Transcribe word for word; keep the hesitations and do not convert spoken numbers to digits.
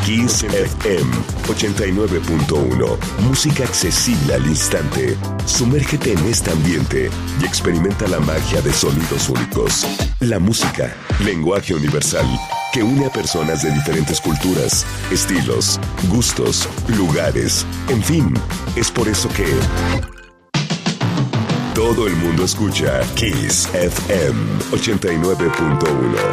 Kiss F M ochenta y nueve punto uno. Música accesible al instante. Sumérgete en este ambiente y experimenta la magia de sonidos únicos. La música, lenguaje universal, que une a personas de diferentes culturas, estilos, gustos, lugares, en fin, es por eso que todo el mundo escucha Kiss F M ochenta y nueve punto uno.